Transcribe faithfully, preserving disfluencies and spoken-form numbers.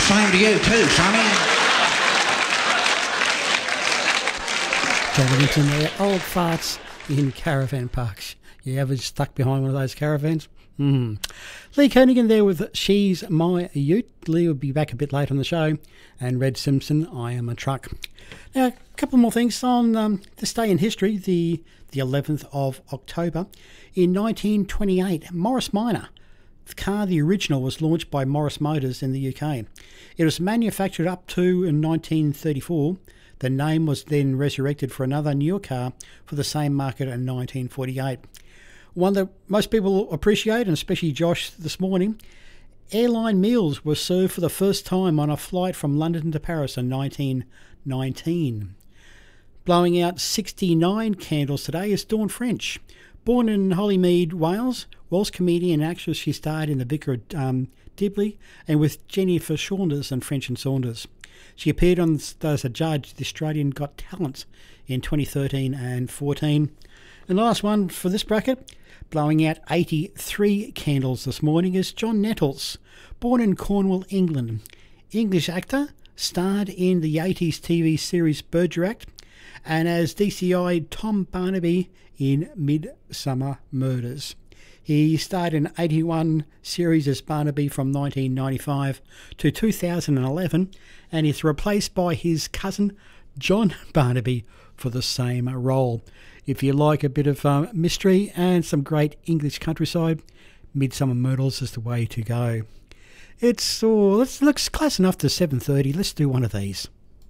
Same to you too, Sonny. John Williamson there, old farts in caravan parks. You ever stuck behind one of those caravans? Mm. Lee Kernaghan there with She's My Ute. Lee will be back a bit late on the show. And Red Simpson, I Am a Truck. Now, a couple more things on um, this day in history, the, the eleventh of October. In nineteen twenty-eight, Morris Minor, the car, the original, was launched by Morris Motors in the U K. It was manufactured up to in nineteen thirty-four. The name was then resurrected for another newer car for the same market in nineteen forty-eight. One that most people appreciate, and especially Josh this morning, airline meals were served for the first time on a flight from London to Paris in nineteen nineteen. Blowing out sixty-nine candles today is Dawn French. Born in Holymead, Wales, Welsh comedian and actress, she starred in The Vicar of um, Dibley and with Jennifer Saunders and French and Saunders. She appeared on as a judge the Australian Got Talent in twenty thirteen and fourteen. And the last one for this bracket, blowing out eighty-three candles this morning, is John Nettles. Born in Cornwall, England. English actor, starred in the eighties T V series Bergerac, and as D C I Tom Barnaby in Midsummer Murders. He starred in eighty-one series as Barnaby from nineteen ninety-five to two thousand eleven, and is replaced by his cousin John Barnaby for the same role. If you like a bit of um, mystery and some great English countryside, Midsummer Murders is the way to go. It's oh, let's looks close enough to seven thirty. Let's do one of these.